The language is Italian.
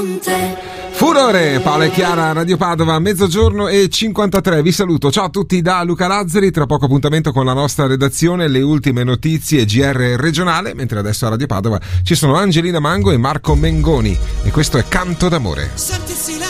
Furore, Paola e Chiara, Radio Padova, 12:53. Vi saluto, ciao a tutti da Luca Lazzari. Tra poco appuntamento con la nostra redazione, le ultime notizie GR regionale, mentre adesso a Radio Padova ci sono Angelina Mango e Marco Mengoni e questo è Canto d'amore. Senti il silenzio